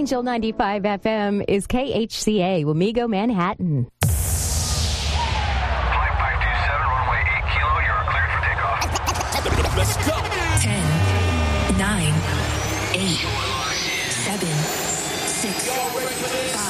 Angel 95 FM is KHCA, Wamego, Manhattan. Flight 527, runway 8 kilo, you're cleared for takeoff. Let's go. 10, 9, 8, 7, 6, 5,